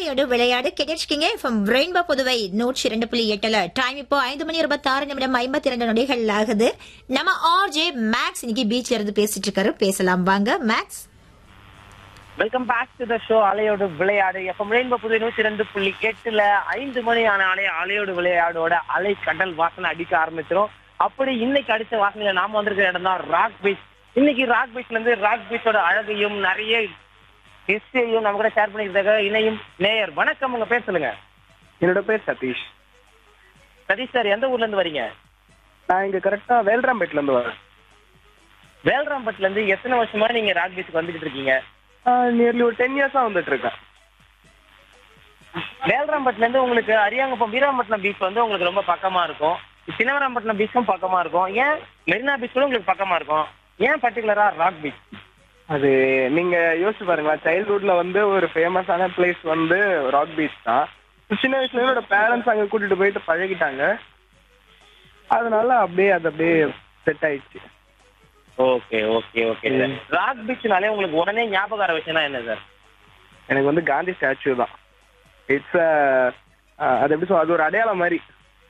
அலையோடு விளையாடு கேட்டிருக்கீங்க ஃப்ரம் ரெயின்போ புதுவை 102.8 டைம் இப்போ 5:26 52 நொடிகள் ஆகுது. நம்ம ஆர்ஜே மேக்ஸ் இன்னைக்கு பீச்ல இருந்து பேசிட்டு இருக்காரு. பேசலாம் வாங்க maths. Welcome back to the show அலையோடு விளையாடு. எப்ப ரெயின்போ புதுவை 102.8 5 மணி ஆனாலே அலையோடு விளையாடோட அலை கடல் வாசனை அடிக்க ஆரம்பிச்சிடும். அப்படி இன்னைக்கு அடிச்ச வாசனையில நாம வந்திருக்கிற இடம் தான் ராக் பீச். இன்னைக்கு ராக் பீச்ல இருந்து ராக் பீச்சோட அழகையும் நிறைய ஹிஸ்டரியும் நம்ம கூட ஷேர் பண்ணிக்கிறதுக்காக இணையும் நேயர். வணக்கம், உங்க பேர் சொல்லுங்க. என்னோட பேர் சதீஷ். சதீஷ் சார், எந்த ஊர்ல இருந்து வரீங்க? நான் இங்க கரெக்டா வேல்ராம்பேட்ல இருந்து வரேன். வேல்ராம்பேட்ல இருந்து எத்தனை வருஷமா நீங்க ராக் பீச்சுக்கு வந்துட்டு இருக்கீங்க? நியர்லி ஒரு 10 இயர்ஸா வந்துட்டு இருக்கேன். வேல்ராம்பேட்ல இருந்து உங்களுக்கு அரியாங்குப்பம் வீராம்பட்டினம் பீச் வந்து உங்களுக்கு ரொம்ப பக்கமா இருக்கும். சின்னவராம்பட்டினம் பீச்சும் பக்கமா இருக்கும். ஏன் மெரினா பீச் கூட உங்களுக்கு பக்கமா இருக்கும்? ஏன் பர்டிகுலரா ராக் பீச்? அது நீங்க யோசிச்சு பாருங்களா, சைல்ட்ஹுட்ல வந்து ஒரு ஃபேமஸான பிளேஸ் வந்து ராக் பீச் தான். சின்ன வயசுல என்னோட பேரண்ட்ஸ் அங்க கூட்டிட்டு போயிட்டு பழகிட்டாங்க. அதனால அது அப்படியே செட் ஆயிடுச்சு. Okay okay okay. ராக் பீச்னாலே உங்களுக்கு உடனே ஞாபகம் வர விஷயம்னா என்ன சார்? எனக்கு வந்து காந்தி ஸ்டாச்சு தான். இட்ஸ் அது எப்படி சொல்ல, அது ஒரு அடையாளம் மாதிரி.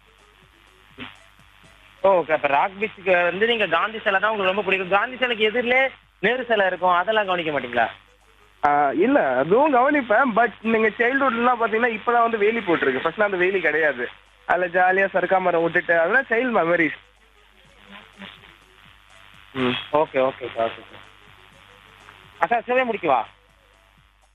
ஓகே, அப்ப ராக் பீச்சுக்கு வந்து நீங்க காந்தி சிலை தான் உங்களுக்கு ரொம்ப பிடிக்கும். காந்தி சிலைக்கு எதிரிலே நேரு சிலை இருக்கும், அதெல்லாம் கவனிக்க மாட்டீங்களா? இல்ல, அதுவும் கவனிப்பேன். பட் நீங்க சைல்ட்ஹுட்லாம் பாத்தீங்கன்னா இப்பதான் வந்து வேலி போட்டிருக்கு. ஃபர்ஸ்ட்லாம் அந்த வேலி கிடையாது. அதுல ஜாலியா சர்க்கா மரம் விட்டுட்டு அதெல்லாம் child memories. Okay okay sir. அக்கா சேவை முடிக்கவா?